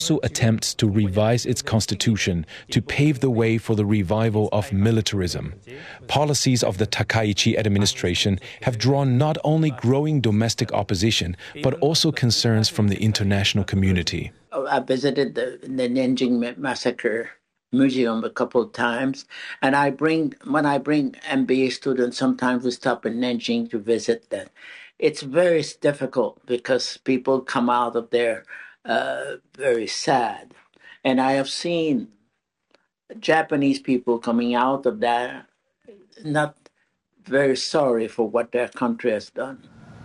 also attempts to revise its constitution to pave the way for the revival of militarism. Policies of the Takaichi administration have drawn not only growing domestic opposition, but also concerns from the international community. I visited the Nanjing Massacre Museum a couple of times, and when I bring MBA students, sometimes we stop in Nanjing to visit them. It's very difficult because people come out of there very sad. And I have seen Japanese people coming out of there not very sorry for what their country has done.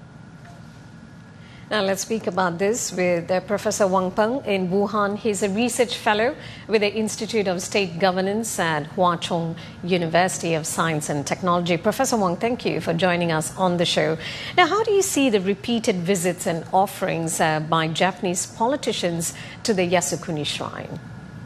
Now let's speak about this with Professor Wang Peng in Wuhan. He's a research fellow with the Institute of State Governance at Hua Chung University of Science and Technology. Professor Wang, thank you for joining us on the show. Now, how do you see the repeated visits and offerings by Japanese politicians to the Yasukuni Shrine?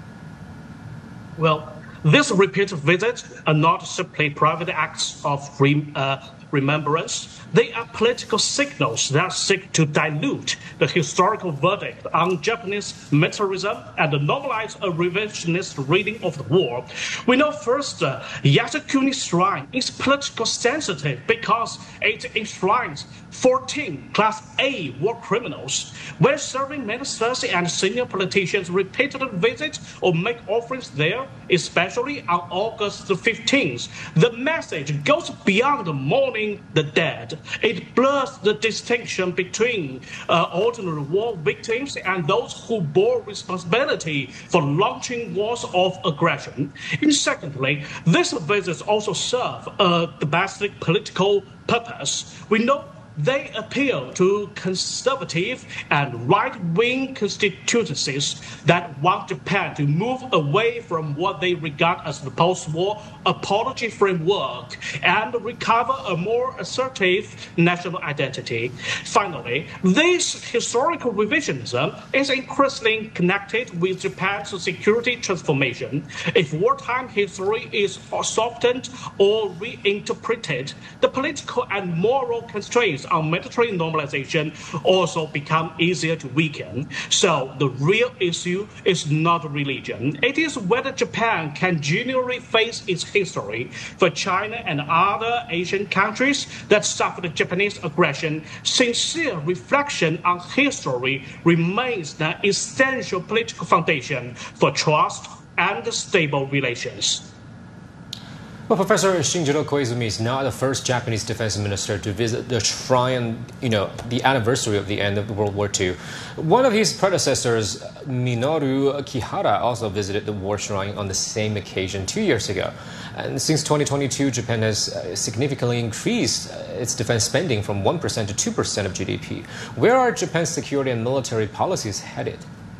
Well, these repeated visits are not simply private acts of remembrance. They are political signals that seek to dilute the historical verdict on Japanese militarism and normalize a revisionist reading of the war. We know first, Yasukuni Shrine is politically sensitive because it enshrines 14 Class A war criminals. When serving ministers and senior politicians repeatedly visit or make offerings there, especially on August 15th, the message goes beyond mourning the dead. It blurs the distinction between ordinary war victims and those who bore responsibility for launching wars of aggression. And secondly, these visits also serve a domestic political purpose. We know they appeal to conservative and right-wing constituencies that want Japan to move away from what they regard as the post-war apology framework and recover a more assertive national identity. Finally, this historical revisionism is increasingly connected with Japan's security transformation. If wartime history is softened or reinterpreted, the political and moral constraints on military normalization also become easier to weaken. So the real issue is not religion. It is whether Japan can genuinely face its history. For China and other Asian countries that suffered Japanese aggression, sincere reflection on history remains the essential political foundation for trust and stable relations. Well, Professor Shinjiro Koizumi is not the first Japanese defense minister to visit the shrine, the anniversary of the end of World War II. One of his predecessors, Minoru Kihara, also visited the war shrine on the same occasion 2 years ago. And since 2022, Japan has significantly increased its defense spending from 1% to 2% of GDP. Where are Japan's security and military policies headed?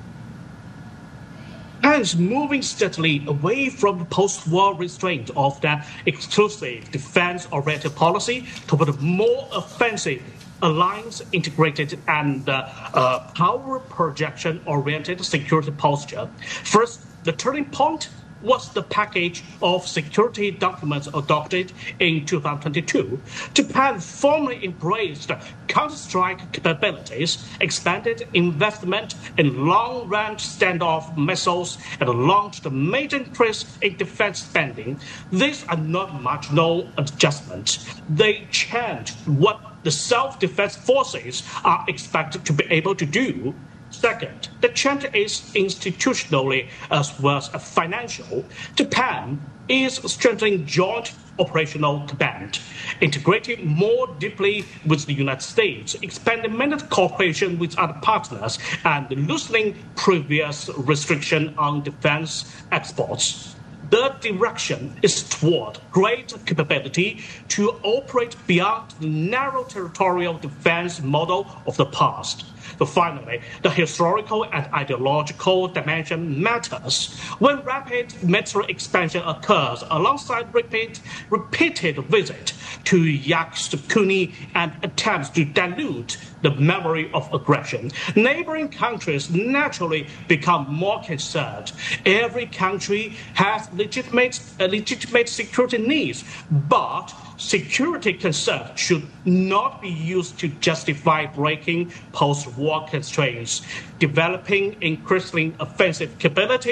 Japan is moving steadily away from the post-war restraint of that exclusive defense-oriented policy toward a more offensive, alliance-integrated and power projection-oriented security posture. First, the turning point was the package of security documents adopted in 2022. Japan formally embraced counter-strike capabilities, expanded investment in long-range standoff missiles, and launched a major increase in defense spending. These are not marginal adjustments. They change what the self-defense forces are expected to be able to do. Second, the change is institutionally as well as financial. Japan is strengthening joint operational command, integrating more deeply with the United States, expanding military cooperation with other partners, and loosening previous restriction on defense exports. The direction is toward greater capability to operate beyond the narrow territorial defense model of the past. But finally, the historical and ideological dimension matters. When rapid military expansion occurs alongside repeated visit to Yasukuni and attempts to dilute the memory of aggression, neighboring countries naturally become more concerned. Every country has legitimate security needs, but security concerns should not be used to justify breaking post-war constraints, developing increasingly offensive capability